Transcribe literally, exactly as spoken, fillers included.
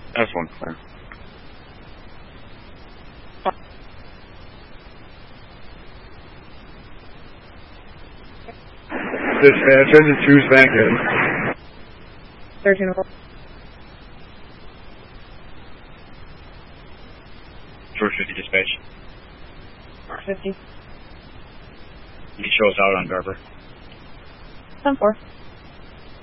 That's one clear. Dispatch, engine two's back in. thirteen oh. George fifty dispatch. fifty. He shows out on Garber. ten four.